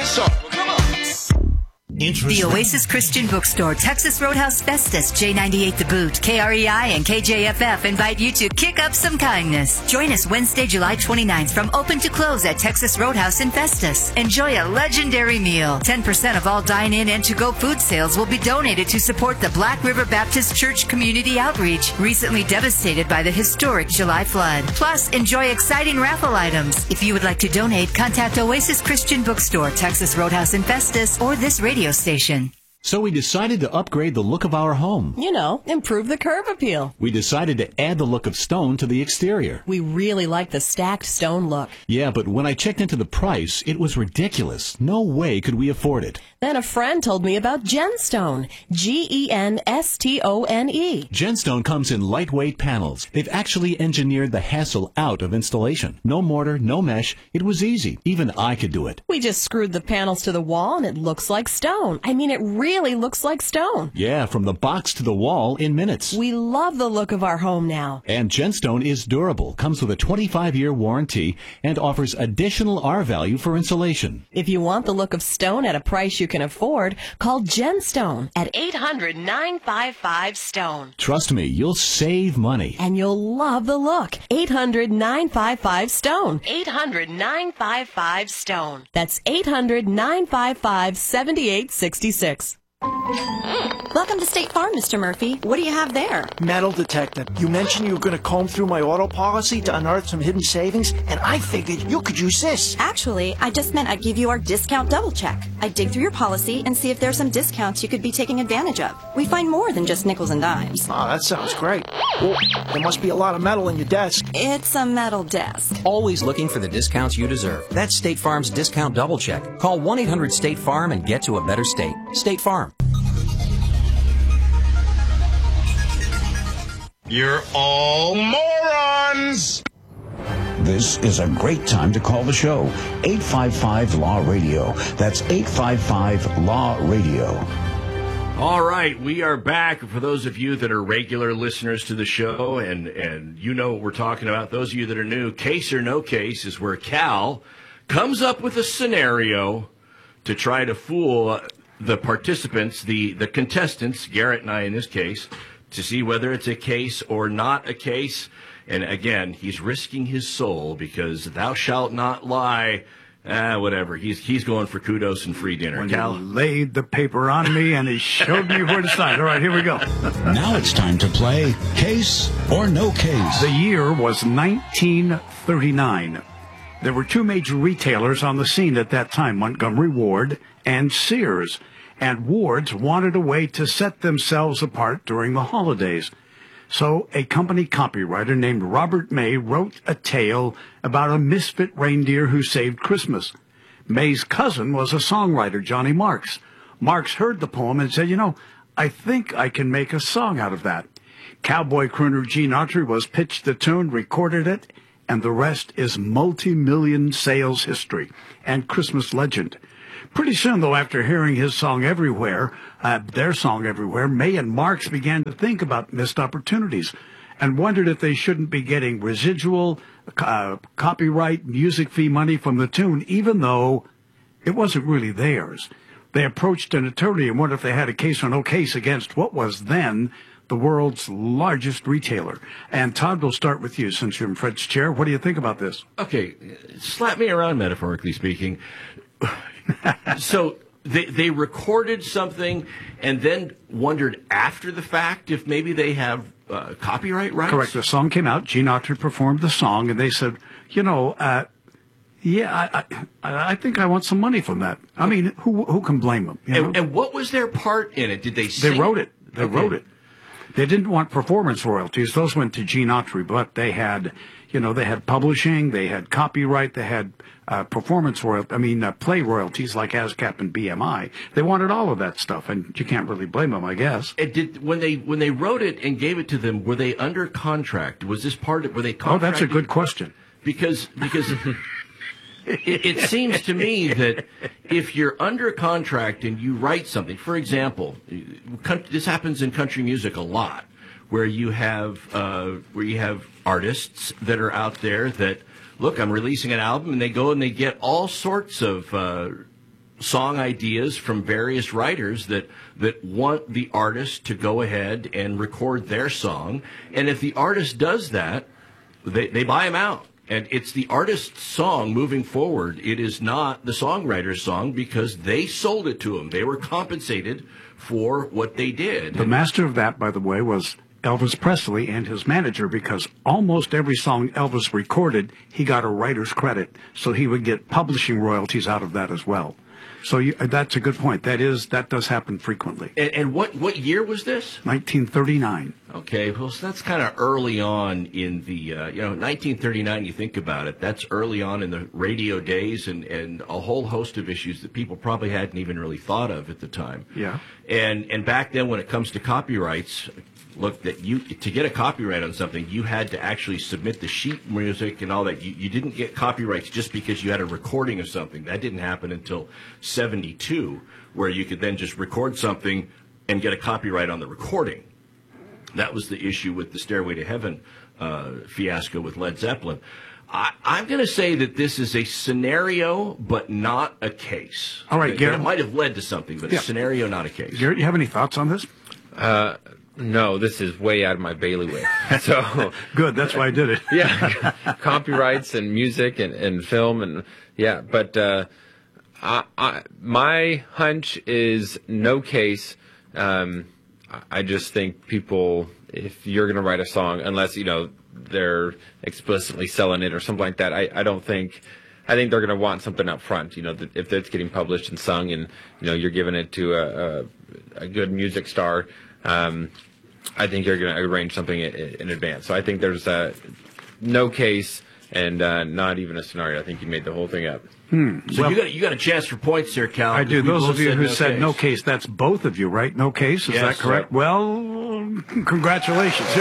So, come on. The Oasis Christian Bookstore, Texas Roadhouse Festus, J98 The Boot, KREI, and KJFF invite you to kick up some kindness. Join us Wednesday, July 29th from open to close at Texas Roadhouse in Festus. Enjoy a legendary meal. 10% of all dine-in and to-go food sales will be donated to support the Black River Baptist Church Community Outreach, recently devastated by the historic July flood. Plus, enjoy exciting raffle items. If you would like to donate, contact Oasis Christian Bookstore, Texas Roadhouse in Festus, or this radio station. So we decided to upgrade the look of our home. You know, improve the curb appeal. We decided to add the look of stone to the exterior. We really like the stacked stone look. Yeah, but when I checked into the price, it was ridiculous. No way could we afford it. Then a friend told me about Genstone. Genstone. Genstone comes in lightweight panels. They've actually engineered the hassle out of installation. No mortar, no mesh. It was easy. Even I could do it. We just screwed the panels to the wall and it looks like stone. I mean, it really looks like stone. Yeah, from the box to the wall in minutes. We love the look of our home now. And Genstone is durable, comes with a 25-year warranty, and offers additional R-value for insulation. If you want the look of stone at a price you can afford, call Genstone at 800-955-STONE. Trust me, you'll save money. And you'll love the look. 800-955-STONE. 800-955-STONE. That's 800-955-7866. Welcome to State Farm, Mr. Murphy. What do you have there? Metal detector. You mentioned you were going to comb through my auto policy to unearth some hidden savings, and I figured you could use this. Actually, I just meant I'd give you our discount double check. I'd dig through your policy and see if there's some discounts you could be taking advantage of. We find more than just nickels and dimes. Oh, that sounds great. Well, there must be a lot of metal in your desk. It's a metal desk. Always looking for the discounts you deserve. That's State Farm's Discount Double Check. Call 1-800-STATE-FARM and get to a better state. State Farm. You're all morons! This is a great time to call the show. 855-LAW-RADIO. That's 855-LAW-RADIO. All right, we are back. For those of you that are regular listeners to the show, and you know what we're talking about, those of you that are new, Case or No Case is where Cal comes up with a scenario to try to fool the participants, the contestants, Garrett and I in this case, to see whether it's a case or not a case. And again, he's risking his soul because thou shalt not lie. Whatever. He's going for kudos and free dinner. When Cal? he laid the paper on me and he showed me where to sign. All right, here we go. Now it's time to play Case or No Case. The year was 1939. There were two major retailers on the scene at that time, Montgomery Ward and Sears. And Ward's wanted a way to set themselves apart during the holidays. So a company copywriter named Robert May wrote a tale about a misfit reindeer who saved Christmas. May's cousin was a songwriter, Johnny Marks. Marks heard the poem and said, you know, I think I can make a song out of that. Cowboy crooner Gene Autry was pitched the tune, recorded it, and the rest is multi-million sales history and Christmas legend. Pretty soon, though, after hearing his song everywhere, their song everywhere, May and Marks began to think about missed opportunities and wondered if they shouldn't be getting residual, copyright, music fee money from the tune, even though it wasn't really theirs. They approached an attorney and wondered if they had a case or no case against what was then the world's largest retailer. And Todd, we'll start with you since you're in Fred's chair. What do you think about this? Okay, slap me around, metaphorically speaking. So they recorded something and then wondered after the fact if maybe they have copyright rights? Correct. The song came out. Gene Autry performed the song, and they said, you know, I think I want some money from that. I mean, who can blame them? You know? And what was their part in it? Did they sing? They wrote it. They wrote it. They didn't want performance royalties. Those went to Gene Autry, but they had, you know, they had publishing, they had copyright, they had performance royalties, play royalties like ASCAP and BMI. They wanted all of that stuff, and you can't really blame them, I guess. When they wrote it and gave it to them, were they under contract? Was this part of, were they contracted? Oh, that's a good question. Because it seems to me that if you're under contract and you write something, for example, this happens in country music a lot, where you have artists that are out there that, look, I'm releasing an album, and they go and they get all sorts of song ideas from various writers that want the artist to go ahead and record their song. And if the artist does that, they buy them out. And it's the artist's song moving forward. It is not the songwriter's song because they sold it to them. They were compensated for what they did. The master of that, by the way, was Elvis Presley and his manager, because almost every song Elvis recorded, he got a writer's credit. So he would get publishing royalties out of that as well. So that's a good point. That does happen frequently. And what year was this? 1939. Okay, well, so that's kind of early on in the, 1939, you think about it, that's early on in the radio days and a whole host of issues that people probably hadn't even really thought of at the time. Yeah. And back then when it comes to copyrights, look, that to get a copyright on something, you had to actually submit the sheet music and all that. You didn't get copyrights just because you had a recording of something. That didn't happen until 72, where you could then just record something and get a copyright on the recording. That was the issue with the Stairway to Heaven fiasco with Led Zeppelin. I'm going to say that this is a scenario, but not a case. All right, Garrett. It might have led to something, but a scenario, not a case. Garrett, you have any thoughts on this? No, this is way out of my bailiwick. So good, that's why I did it. Yeah, copyrights and music and film and yeah, but my hunch is no case. I just think people, if you're going to write a song, unless they're explicitly selling it or something like that, I think they're going to want something up front. If it's getting published and sung, and you're giving it to a good music star. I think you're going to arrange something in advance. So I think there's no case and not even a scenario. I think you made the whole thing up. So you got a chance for points here, Cal. I do. Those of you who said no case, that's both of you, right? No case, is that correct? Well, congratulations.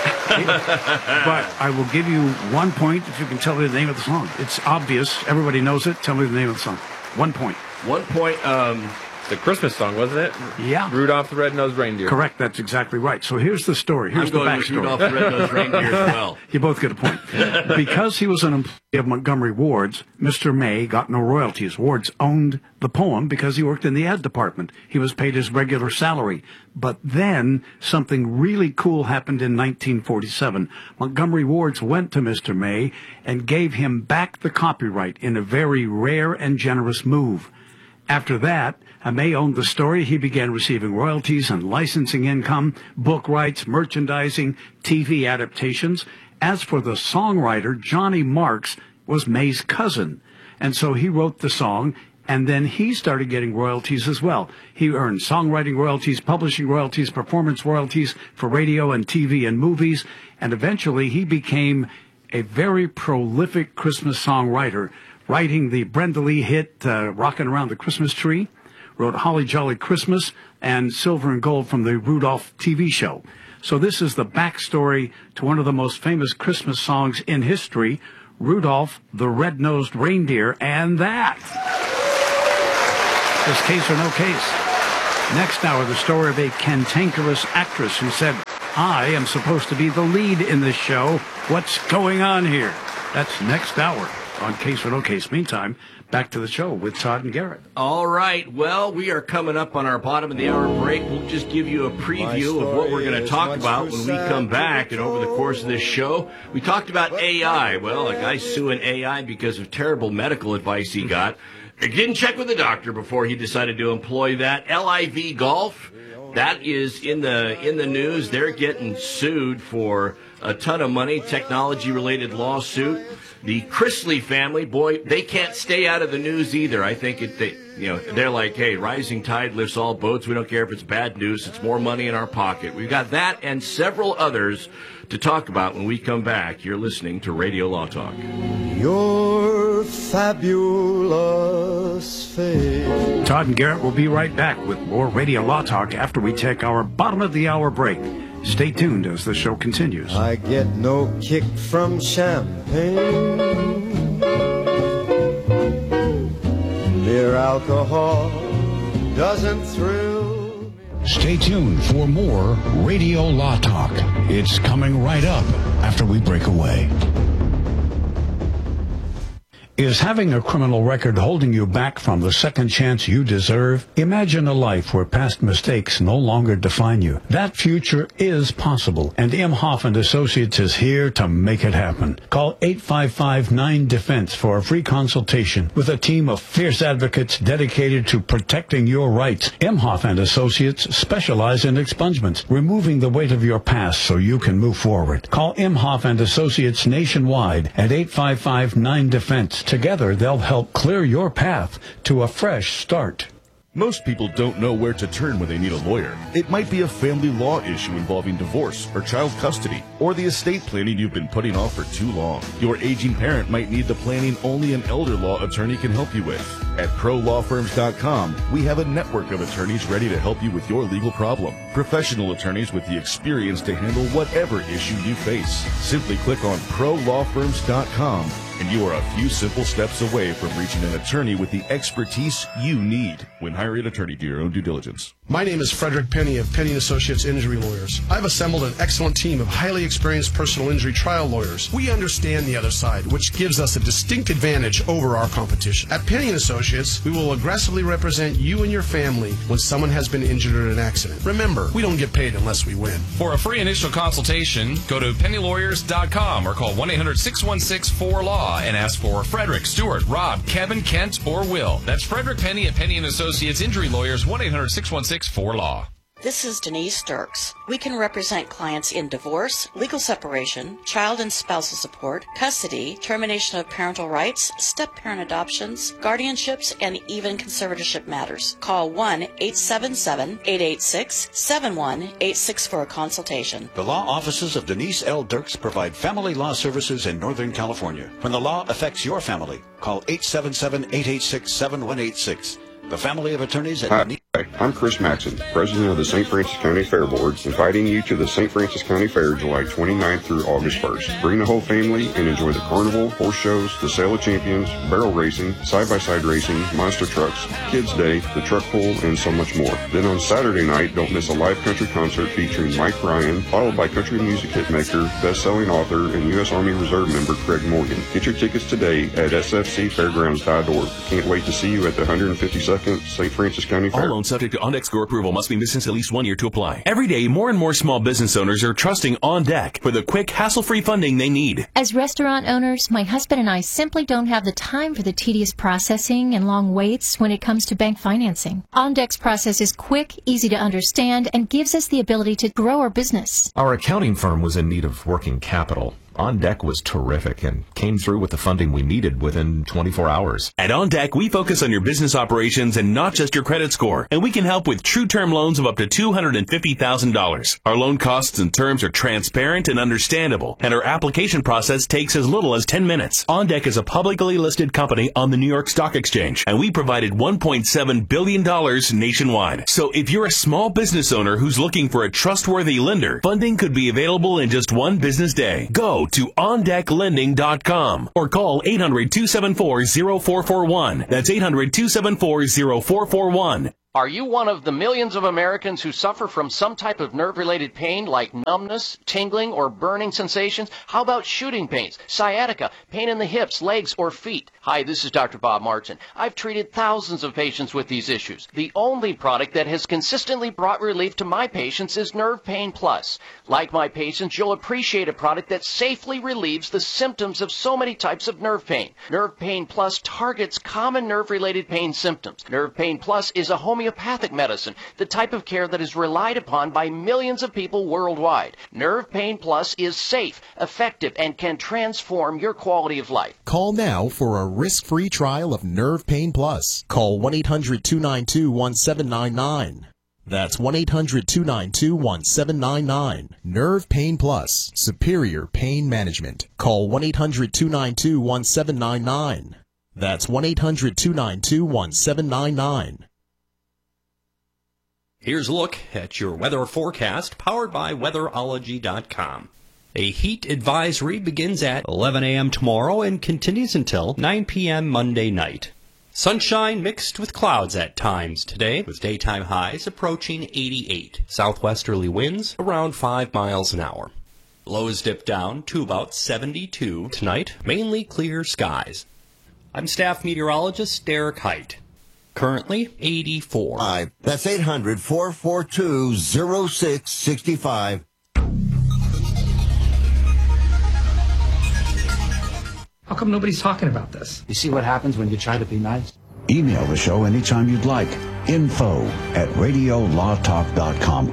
But I will give you 1 point if you can tell me the name of the song. It's obvious. Everybody knows it. Tell me the name of the song. 1 point. 1 point. The Christmas song, wasn't it? Yeah. Rudolph the Red-Nosed Reindeer. Correct. That's exactly right. So here's the story. Here's the backstory. Rudolph the Red-Nosed Reindeer as well. You both get a point. Because he was an employee of Montgomery Ward's, Mr. May got no royalties. Ward's owned the poem because he worked in the ad department. He was paid his regular salary. But then something really cool happened in 1947. Montgomery Ward's went to Mr. May and gave him back the copyright in a very rare and generous move. After that, May owned the story. He began receiving royalties and licensing income, book rights, merchandising, TV adaptations. As for the songwriter, Johnny Marks was May's cousin. And so he wrote the song, and then he started getting royalties as well. He earned songwriting royalties, publishing royalties, performance royalties for radio and TV and movies. And eventually he became a very prolific Christmas songwriter, writing the Brenda Lee hit Rockin' Around the Christmas Tree, wrote Holly Jolly Christmas, and Silver and Gold from the Rudolph TV show. So this is the backstory to one of the most famous Christmas songs in history, Rudolph the Red-Nosed Reindeer, and that. This case or no case. Next hour, the story of a cantankerous actress who said, I am supposed to be the lead in this show. What's going on here? That's next hour on Case or No Case. Meantime, back to the show with Todd and Garrett. All right. Well, we are coming up on our bottom of the hour break. We'll just give you a preview of what we're going to talk about when we come back. And over the course of this show, we talked about AI. Well, a guy's suing AI because of terrible medical advice he got. He didn't check with the doctor before he decided to employ that. LIV Golf, that is in the news. They're getting sued for a ton of money, technology-related lawsuit. The Chrisley family, boy, they can't stay out of the news either. I think they're like, hey, rising tide lifts all boats. We don't care if it's bad news. It's more money in our pocket. We've got that and several others to talk about when we come back. You're listening to Radio Law Talk. Your fabulous face. Todd and Garrett will be right back with more Radio Law Talk after we take our bottom of the hour break. Stay tuned as the show continues. I get no kick from champagne. Mere alcohol doesn't thrill me. Stay tuned for more Radio Law Talk. It's coming right up after we break away. Is having a criminal record holding you back from the second chance you deserve? Imagine a life where past mistakes no longer define you. That future is possible, and Imhoff and Associates is here to make it happen. Call 855-9-DEFENSE for a free consultation with a team of fierce advocates dedicated to protecting your rights. Imhoff and Associates specialize in expungements, removing the weight of your past so you can move forward. Call Imhoff and Associates nationwide at 855-9-DEFENSE. Together, they'll help clear your path to a fresh start. Most people don't know where to turn when they need a lawyer. It might be a family law issue involving divorce or child custody, or the estate planning you've been putting off for too long. Your aging parent might need the planning only an elder law attorney can help you with. At ProLawFirms.com, we have a network of attorneys ready to help you with your legal problem. Professional attorneys with the experience to handle whatever issue you face. Simply click on ProLawFirms.com and you are a few simple steps away from reaching an attorney with the expertise you need. When hiring an attorney, do your own due diligence. My name is Frederick Penny of Penny & Associates Injury Lawyers. I've assembled an excellent team of highly experienced personal injury trial lawyers. We understand the other side, which gives us a distinct advantage over our competition. At Penny & Associates, we will aggressively represent you and your family when someone has been injured in an accident. Remember, we don't get paid unless we win. For a free initial consultation, go to pennylawyers.com or call 1-800-616-4LAW and ask for Frederick, Stewart, Rob, Kevin, Kent, or Will. That's Frederick Penny at Penny & Associates Injury Lawyers, 1-800-616-4LAW. This is Denise Dirks. We can represent clients in divorce, legal separation, child and spousal support, custody, termination of parental rights, step-parent adoptions, guardianships, and even conservatorship matters. Call 1-877-886-7186 for a consultation. The law offices of Denise L. Dirks provide family law services in Northern California. When the law affects your family, call 877-886-7186. The family of attorneys at Denise. Hi, I'm Chris Maxson, President of the St. Francis County Fair Board, inviting you to the St. Francis County Fair July 29th through August 1st. Bring the whole family and enjoy the carnival, horse shows, the Sale of Champions, barrel racing, side-by-side racing, monster trucks, Kids Day, the truck pull, and so much more. Then on Saturday night, don't miss a live country concert featuring Mike Ryan, followed by country music hitmaker, best-selling author, and U.S. Army Reserve member Craig Morgan. Get your tickets today at sfcfairgrounds.org. Can't wait to see you at the 152nd St. Francis County Fair. All loans subject to OnDeck score approval must be missed since at least 1 year to apply. Every day, more and more small business owners are trusting OnDeck for the quick, hassle-free funding they need. As restaurant owners, my husband and I simply don't have the time for the tedious processing and long waits when it comes to bank financing. OnDeck's process is quick, easy to understand, and gives us the ability to grow our business. Our accounting firm was in need of working capital. OnDeck was terrific and came through with the funding we needed within 24 hours. At OnDeck, we focus on your business operations and not just your credit score, and we can help with true term loans of up to $250,000. Our loan costs and terms are transparent and understandable, and our application process takes as little as 10 minutes. OnDeck is a publicly listed company on the New York Stock Exchange, and we provided $1.7 billion nationwide. So if you're a small business owner who's looking for a trustworthy lender, funding could be available in just one business day. Go to OnDeckLending.com or call 800-274-0441. That's 800-274-0441. Are you one of the millions of Americans who suffer from some type of nerve-related pain like numbness, tingling, or burning sensations? How about shooting pains, sciatica, pain in the hips, legs, or feet? Hi, this is Dr. Bob Martin. I've treated thousands of patients with these issues. The only product that has consistently brought relief to my patients is Nerve Pain Plus. Like my patients, you'll appreciate a product that safely relieves the symptoms of so many types of nerve pain. Nerve Pain Plus targets common nerve-related pain symptoms. Nerve Pain Plus is a homeopathic medicine, the type of care that is relied upon by millions of people worldwide. Nerve Pain Plus is safe, effective, and can transform your quality of life. Call now for a risk-free trial of Nerve Pain Plus. Call 1-800-292-1799. That's 1-800-292-1799. Nerve Pain Plus. Superior Pain Management. Call 1-800-292-1799. That's 1-800-292-1799. Here's a look at your weather forecast, powered by weatherology.com. A heat advisory begins at 11 a.m. tomorrow and continues until 9 p.m. Monday night. Sunshine mixed with clouds at times today, with daytime highs approaching 88. Southwesterly winds around 5 miles an hour. Lows dip down to about 72 tonight, mainly clear skies. I'm staff meteorologist Derek Height. Currently 84. That's 800-442-0665. How come nobody's talking about this? You see what happens when you try to be nice? Email the show anytime you'd like. info@radiolawtalk.com.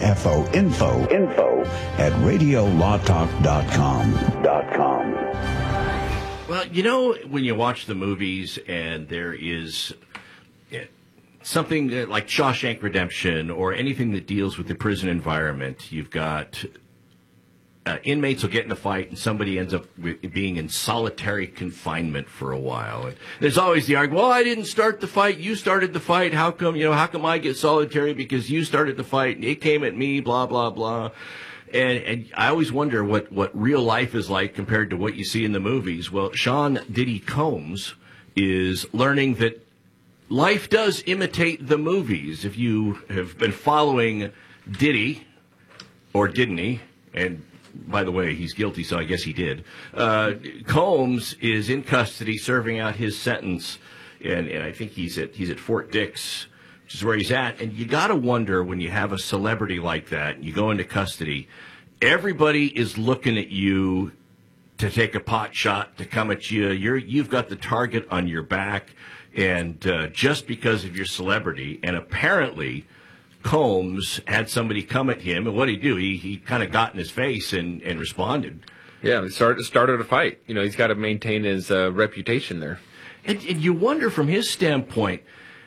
info@radiolawtalk.com. Well, when you watch the movies and there is something like Shawshank Redemption or anything that deals with the prison environment, you've got inmates will get in a fight and somebody ends up being in solitary confinement for a while. And there's always the argument, well, I didn't start the fight, you started the fight. How come I get solitary because you started the fight and it came at me, blah, blah, blah. And I always wonder what real life is like compared to what you see in the movies. Well, Sean Diddy Combs is learning that life does imitate the movies. If you have been following Diddy, or didn't he, and by the way, he's guilty, so I guess he did. Combs is in custody serving out his sentence, and I think he's at Fort Dix, which is where he's at. And you got to wonder when you have a celebrity like that, and you go into custody, everybody is looking at you to take a pot shot, to come at you. You've got the target on your back, and just because of your celebrity. And apparently Combs had somebody come at him, and what did he do? He kind of got in his face and responded. Yeah, he started a fight. He's got to maintain his reputation there. And you wonder from his standpoint,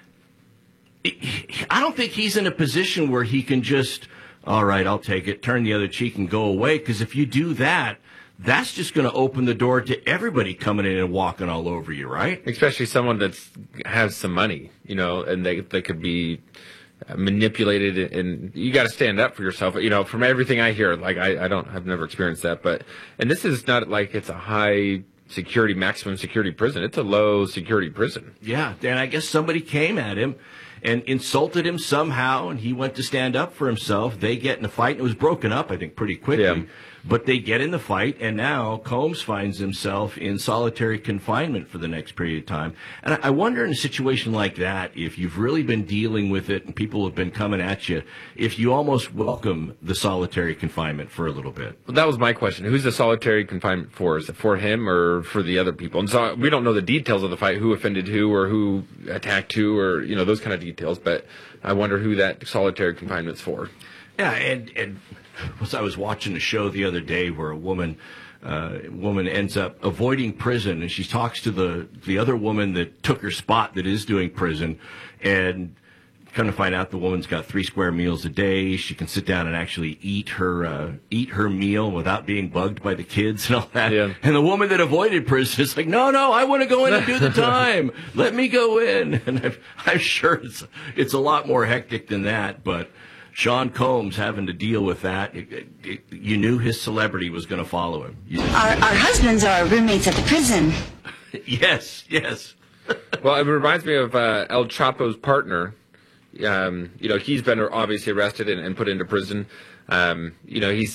I don't think he's in a position where he can just, all right, I'll take it, turn the other cheek and go away, because if you do that, that's just going to open the door to everybody coming in and walking all over you, right? Especially someone that has some money, and they could be manipulated, and you got to stand up for yourself. From everything I hear, like I've never experienced that, and this is not like it's a high security, maximum security prison. It's a low security prison. Yeah, and I guess somebody came at him and insulted him somehow, and he went to stand up for himself. They get in a fight, and it was broken up, I think, pretty quickly. Yeah. But they get in the fight, and now Combs finds himself in solitary confinement for the next period of time. And I wonder in a situation like that, if you've really been dealing with it and people have been coming at you, if you almost welcome the solitary confinement for a little bit. Well, that was my question. Who's the solitary confinement for? Is it for him or for the other people? And so we don't know the details of the fight, who offended who or who attacked who or, those kind of details. But I wonder who that solitary confinement's for. Yeah, and I was watching a show the other day where a woman ends up avoiding prison, and she talks to the other woman that took her spot that is doing prison, and kind of find out the woman's got 3 square meals a day. She can sit down and actually eat her meal without being bugged by the kids and all that. Yeah. And the woman that avoided prison is like, no, I want to go in and do the time. Let me go in. And I'm sure it's a lot more hectic than that, but Sean Combs having to deal with that, you knew his celebrity was going to follow him. Our husbands are roommates at the prison. Yes. Well, it reminds me of El Chapo's partner. He's been obviously arrested and put into prison. He's